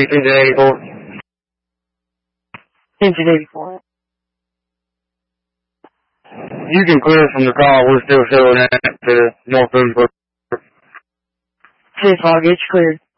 engine 84. Engine 84. You can clear from the call. We're still showing that to North Boonesboro. 10 Fog, it's cleared.